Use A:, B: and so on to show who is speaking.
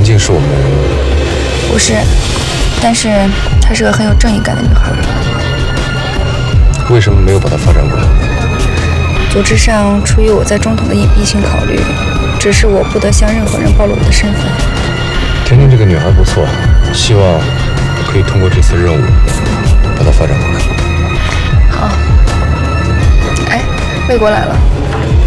A: 静是我们的人物。
B: 不是，但是她是个很有正义感的女孩。
A: 为什么没有把她发展过来？
B: 组织上出于我在中统的隐蔽性考虑，只是我不得向任何人暴露我的身份。
A: 甜甜这个女孩不错，希望可以通过这次任务把她发展过来。
B: 好。哎，魏国来了。